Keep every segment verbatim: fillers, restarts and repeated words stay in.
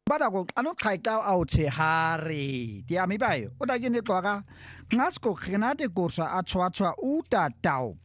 Bad ako, ano kay tao out si hari. Di ami ba yo? O dagi ni ka. Ngas ko kinate kursa at chwa chwa uta tao.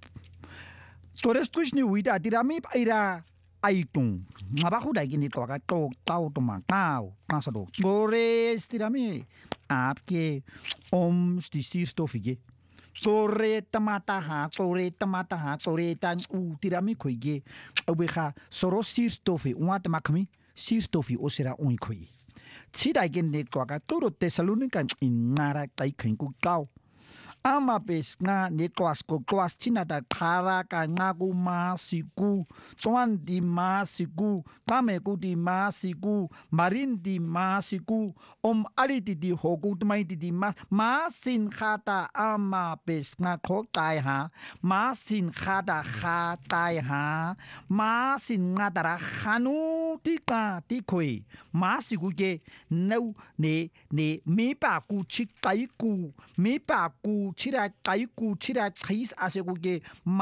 Tores kuis ni wida di ami ira aitung. Ngaba ko dagi ni ka to tao to man tao. Nasa do. Tores di ami apke om sti sti stofige. Tore tamata ha, tore tamata ha, tore tan u tirami koige. Obeha soro sti stofi uat makmi. Sistofi o sera oi koi. Chida gen ne kwa ka toro Tesalonika in ngara tai khen ku tao. Ama pes nga ne kwas ko kwas china da khara ka nga ku ma siku swan di ma siku kame ku di ma siku marin di ma siku om ali di di hoku mai di di ma ma sin khata ama pes nga kho tai ha ma sin khata kha tai ha ma sin nga dara khanu ti ka ti khoi ma siku ge no ne ne me pa ku chi kai ku me pa ku chira kaiku chira kais aseguge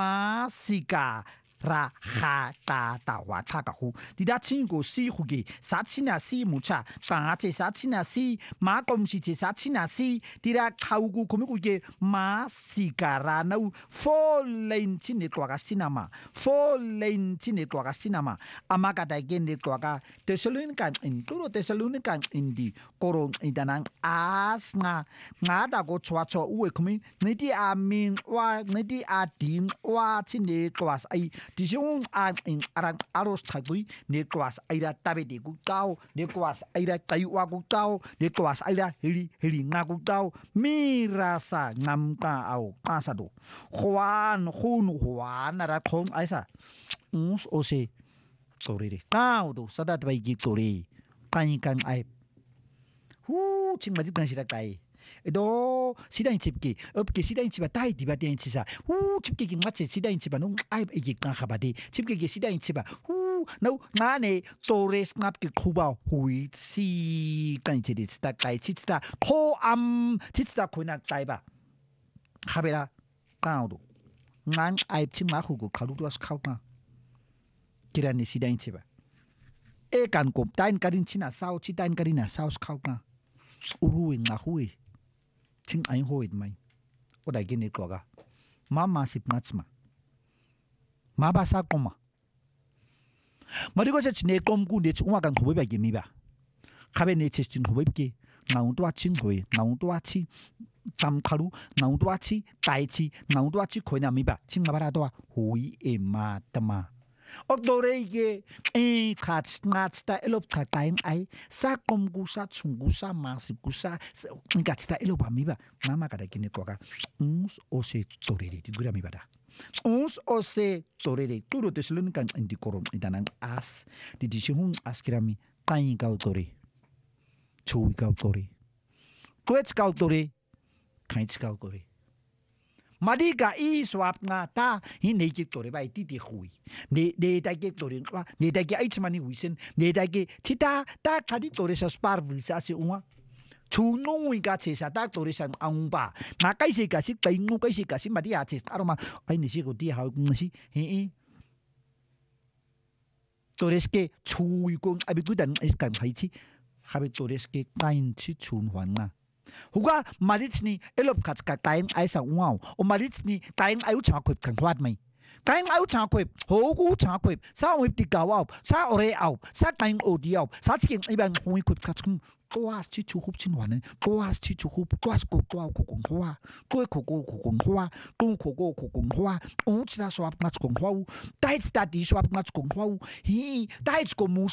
masika ra ha ta ta wa ta ka hu di da chingo si huge sa china si mucha ta che sa china si ma kom si che sa china si di da khaugu komuge masika ra no four lane chine kwa ka sinama four lane chine kwa ka sinama amaka da gen de kwa ka Thessalonica in turo Thessalonica in di koron idanang as nga nga da go chwa chwa uwe kumi ni di a min wa ni di a ding wa chine kwa ai di jong an in arang aros thagui ne kwas aira tabe de gu tao ne kwas aira tai wa gu tao ne kwas aira heli heli nga gu tao mi rasa ngam ka au pasado juan hun juan ra thong aisa us o se tori tao do sadat bai gi tori kan kan ai hu ching ma di kan sira kai edo sida in chipki upki sida in chiba tai diba den chisa hu chipki gi ngache sida in chiba no ai gi kan khabadi chipki gi sida in chiba hu no nga ne tores ngap ki khuba hui si kan chi dit sta kai chi sta tho am chi sta khoina tai ba khabera kaodo ngan ai chi ma khu go khalu dos khau ka kirani sida in chiba e kan ko tain karin china sao chi tain karina sao khau ka uru nga hui ching ai hoid mai o da gene koga mama sip natsma ma ba sa koma mari ko chne kom ku de chuma kan khobe ba ge mi ba khabe ne che chin khobe ke ngau to chin hoi ngau to chi tam kharu ngau to chi tai chi ngau to chi khoina mi ba ching ma ba to hui e ma tama Oktorege e khat ngatsta elop khatain ai sa komgusa chungusa masikusa ngatsta elop amiba mama kada kine koka uns ose torere ti gura mibada uns ose torere turo teslun kan indi korom idanang as di dishun askirami kain kautore chui kautore kwets kautore kain kautore Madika i swap nga ta hi ne ki tore bai ti ti hui ne ne ta ki tore wa ne ta ki ai chmani wisen ne ta ki chita ta khadi tore sa spar visa se unwa chu no wi ga che sa ta tore san ang ba na kai se ka si kai ngu kai se ka si madia che aroma ai ni si ko ti ha ngu si he e tore ske chu wi ko abi ku dan is kan khai chi ha bi tore ske kain chi chun hwan nga Huga maritni elop kats ka kain ai sa wow o maritni kain ai cha ko kan kwat mai kain ai cha ko ho gu cha ko sa wi ti ka wow sa ore au sa kain o di au sa chikin ibang hui ko ka chung twas chi chu hup chin wan twas chi chu hup twas ko ko ko ko hwa ko ko ko ko ko hwa ko ko ko ko ko hwa o chi da swap ngats ko hwa dai sta di swap ngats ko hwa hi dai ko mu